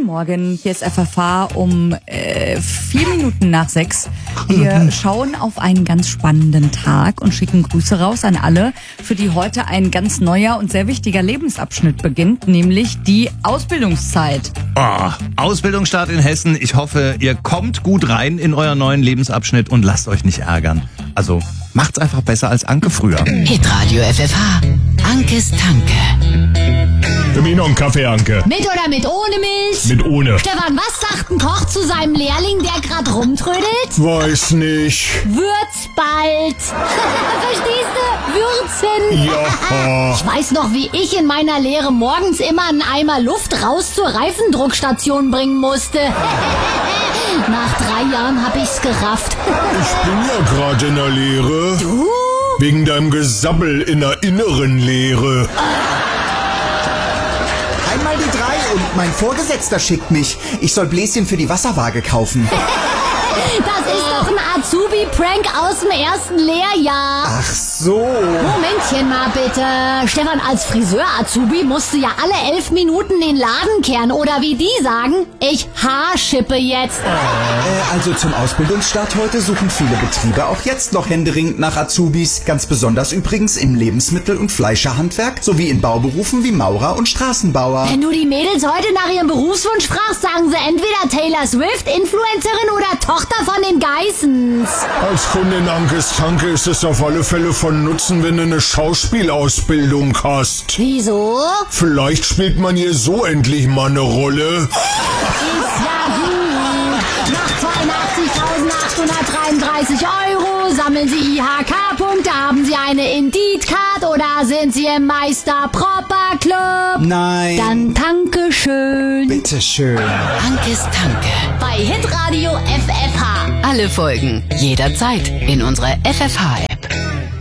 Guten Morgen, hier ist FFH um 4 Minuten nach 6. Wir schauen auf einen ganz spannenden Tag und schicken Grüße raus an alle, für die heute ein ganz neuer und sehr wichtiger Lebensabschnitt beginnt, nämlich die Ausbildungszeit. Oh, Ausbildungsstart in Hessen. Ich hoffe, ihr kommt gut rein in euren neuen Lebensabschnitt und lasst euch nicht ärgern. Also macht's einfach besser als Anke früher. Hitradio FFH. Ankes Tanke. Für mich noch einen Kaffee, Anke. Mit oder mit ohne Milch? Mit ohne. Stefan, was sagt ein Koch zu seinem Lehrling, der grad rumtrödelt? Weiß nicht. Wird's bald. Verstehst du? Würzen. Ja. Ich weiß noch, wie ich in meiner Lehre morgens immer einen Eimer Luft raus zur Reifendruckstation bringen musste. Nach 3 Jahren hab ich's gerafft. Ich bin ja gerade in der Lehre. Du? Wegen deinem Gesabbel in der inneren Lehre. Einmal die 3 und mein Vorgesetzter schickt mich. Ich soll Bläschen für die Wasserwaage kaufen. Das ist doch ein Azubi-Prank aus dem 1. Lehrjahr. Ach so. Momentchen mal bitte. Stefan, als Friseur-Azubi musst du ja alle 11 Minuten den Laden kehren. Oder wie die sagen, ich haarschippe jetzt. Also zum Ausbildungsstart heute suchen viele Betriebe auch jetzt noch händeringend nach Azubis. Ganz besonders übrigens im Lebensmittel- und Fleischerhandwerk sowie in Bauberufen wie Maurer und Straßenbauer. Wenn du die Mädels heute nach ihrem Berufswunsch fragst, sagen sie entweder Taylor Swift, Influencerin oder Tochter von den Geissens. Als Kundin Ankes Tanke ist es auf alle Fälle von Nutzen, wenn du eine Schauspielausbildung hast. Wieso? Vielleicht spielt man hier so endlich mal eine Rolle. Ist ja gut. Nach 82.833 € sammeln Sie IHK-Punkte. Haben Sie eine Indeed-Card oder sind Sie im Meister-Propper-Club? Nein. Dann danke schön. Bitteschön. Ankes Tanke. Bei Hitradio FFH. Alle Folgen jederzeit in unserer FFH-App.